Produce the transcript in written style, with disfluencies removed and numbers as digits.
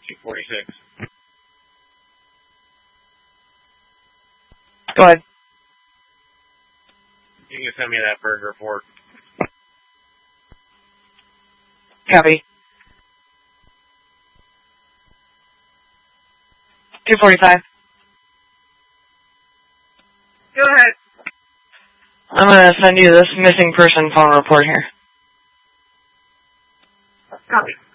246. Go ahead. You can send me that bird report. Copy. 245. Go ahead. I'm going to send you this missing person phone report here. Copy.